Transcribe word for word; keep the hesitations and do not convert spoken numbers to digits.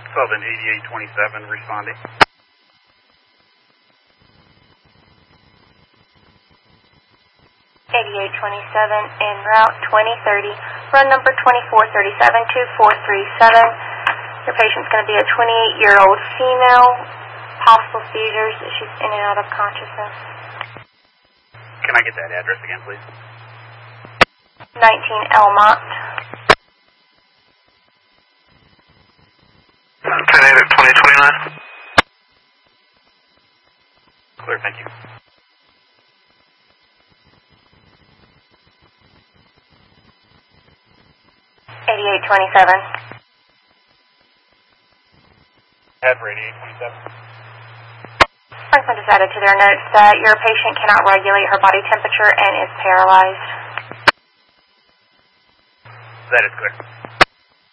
Southern eighty-eight twenty-seven responding. eighty-eight twenty-seven en route twenty thirty, run number twenty-four thirty-seven two four three seven. Your patient's going to be a twenty-eight-year-old female, possible seizures. She's in and out of consciousness. Can I get that address again, please? nineteen Elmont. ten eight at twenty twenty-nine. Clear, thank you. eighty-eight twenty-seven. Head for eighty-eight twenty-seven. Franklin just added to their notes that your patient cannot regulate her body temperature and is paralyzed. That is clear.